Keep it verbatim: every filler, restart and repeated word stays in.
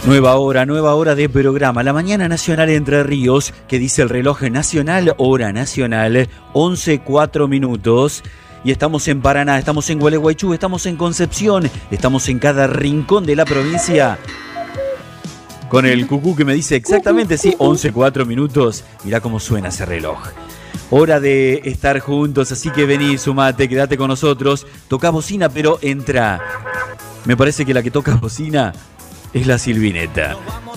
Nueva hora, nueva hora de programa. La mañana nacional Entre Ríos, que dice el reloj nacional, hora nacional, once cuatro minutos. Y estamos en Paraná, estamos en Gualeguaychú, estamos en Concepción, estamos en cada rincón de la provincia. Con el cucú que me dice exactamente, sí, once cuatro minutos. Mirá cómo suena ese reloj. Hora de estar juntos, así que vení, sumate, quédate con nosotros. Toca bocina, pero entra. Me parece que la que toca bocina es la Silvineta.